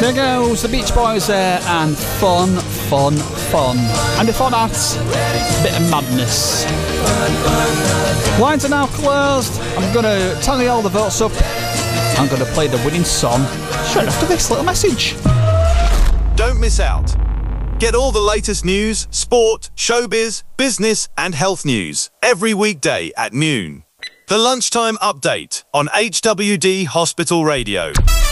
There goes the Beach Boys there, and fun, fun, fun. And before that, a bit of madness. Lines are now closed. I'm going to tally all the votes up. I'm going to play the winning song straight after this little message. Don't miss out. Get all the latest news, sport, showbiz, business and health news every weekday at noon. The Lunchtime Update on HWD Hospital Radio.